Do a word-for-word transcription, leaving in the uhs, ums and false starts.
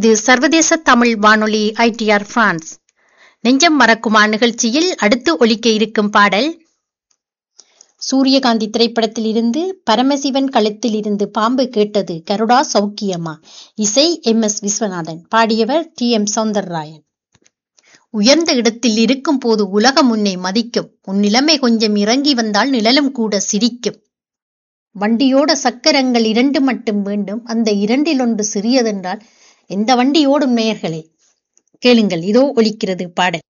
இது சர்வதேச தமிழ் வானொலி ஐ டி ஆர் பிரான்ஸ். நெஞ்சம் மறக்குமா நிகழ்ச்சியில் அடுத்து ஒலிக்க இருக்கும் பாடல் சூரியகாந்தி திரைப்படத்தில் இருந்து பரமசிவன் கழுத்தில் இருந்து பாம்பு கேட்டது கருடா சௌக்கியமா. இசை எம் எஸ் விஸ்வநாதன். பாடியவர் டி எம் சௌந்தரராயன். உயர்ந்த இடத்தில் இருக்கும் போது உலகம் உன்னை மதிக்கும். உன் நிலைமை கொஞ்சம் இறங்கி வந்தால் நிழலும் கூட சிரிக்கும். வண்டியோட சக்கரங்கள் இரண்டு மட்டும் வேண்டும், அந்த இரண்டில் ஒன்று சிறியதென்றால் எந்த வண்டியோடும் நேயர்களே கேளுங்கள், இதோ ஒலிக்கிறது பாடல்.